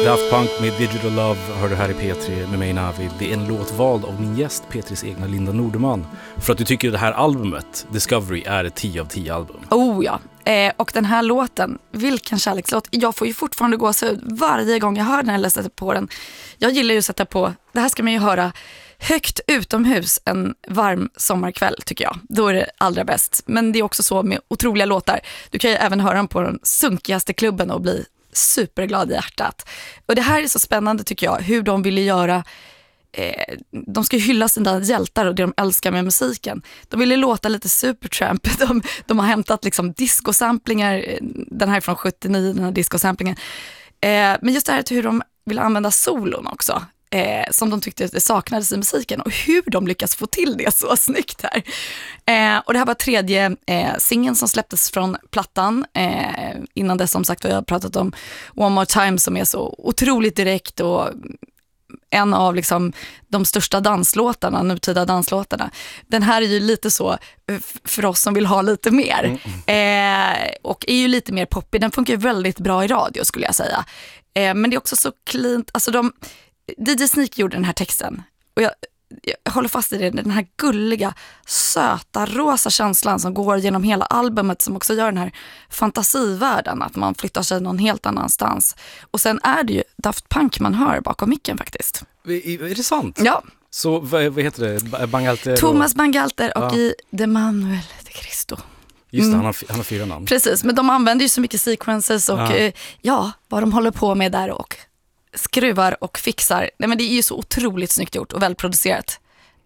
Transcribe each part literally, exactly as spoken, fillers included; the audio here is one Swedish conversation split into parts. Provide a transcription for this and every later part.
Daft Punk med Digital Love hörde här i P tre med mig Navid. Det är en låt vald av min gäst P tre:s egna Linda Norderman. För att du tycker att det här albumet, Discovery, är ett tio av tio album. Oh ja, eh, och den här låten, vilken kärlekslåt. Jag får ju fortfarande gå så ut varje gång jag hör den eller sätter på den. Jag gillar ju att sätta på, det här ska man ju höra högt utomhus en varm sommarkväll tycker jag. Då är det allra bäst. Men det är också så med otroliga låtar. Du kan ju även höra den på den sunkigaste klubben och bli superglad i hjärtat. Och det här är så spännande tycker jag, hur de ville göra eh, de ska ju hylla sina hjältar och det de älskar med musiken. De ville låta lite Supertramp. De, de har hämtat liksom discosamplingar, den här är från sjuttionio, den här discosamplingen. Eh, men just det här hur de vill använda solon också. Eh, som de tyckte det saknades i musiken och hur de lyckas få till det så snyggt här. Eh, och det här var tredje eh, singeln som släpptes från plattan. Eh, innan dess som sagt har jag pratat om One More Time som är så otroligt direkt och en av liksom de största danslåtarna, nutida danslåtarna. Den här är ju lite så för oss som vill ha lite mer. Eh, och är ju lite mer poppig. Den funkar väldigt bra i radio skulle jag säga. Eh, men det är också så cleant, alltså de D J Sneak gjorde den här texten och jag, jag håller fast i det, den här gulliga, söta, rosa känslan som går genom hela albumet som också gör den här fantasivärlden, att man flyttar sig någon helt annanstans. Och sen är det ju Daft Punk man hör bakom micken faktiskt. Är, är det sant? Ja. Så vad, vad heter det? Bangalter Thomas och... Bangalter och ja. i De Manuel de Cristo. Just det, Mm. han, har, han har fyra namn. Precis, men de använder ju så mycket sequences och ja, eh, ja vad de håller på med där och skruvar och fixar. Nej, men det är ju så otroligt snyggt gjort och välproducerat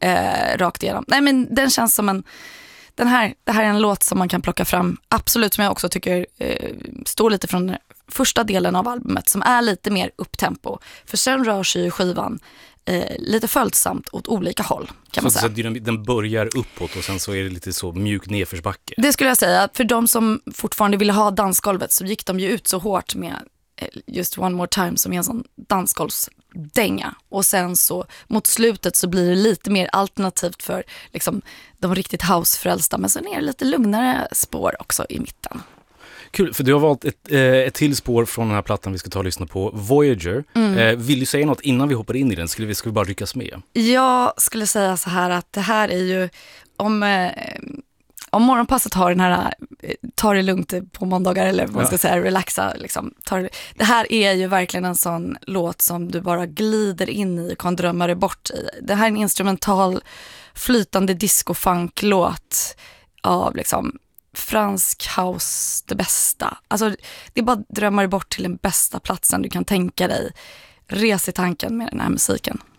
eh, rakt igenom. Nej, men den känns som en den här, det här är en låt som man kan plocka fram, absolut, som jag också tycker eh, står lite från den första delen av albumet som är lite mer upptempo. För sen rör sig ju skivan eh, lite följsamt åt olika håll kan man så, säga. Så den börjar uppåt och sen så är det lite så mjuk nedförsbacke. Det skulle jag säga. För de som fortfarande ville ha dansgolvet så gick de ju ut så hårt med just One More Time som är en sån dansgolvsdänga. Och sen så mot slutet så blir det lite mer alternativt för liksom de riktigt housefrälsta. Men sen är det lite lugnare spår också i mitten. Kul, för du har valt ett, eh, ett till spår från den här plattan vi ska ta och lyssna på, Voyager. Mm. Eh, vill du säga något innan vi hoppar in i den? Skulle vi, ska vi bara ryckas med? Jag skulle säga så här att det här är ju om... Eh, Om morgonpasset har den här tar det lugnt på måndagar eller vad man ska ja. säga, relaxa liksom, tar, det här är ju verkligen en sån låt som du bara glider in i och kan drömma dig bort i. Det här är en instrumental flytande disco-funk-låt av liksom fransk house, det bästa. Alltså det är bara drömmar dig bort till den bästa platsen du kan tänka dig. Res i tanken med den här musiken.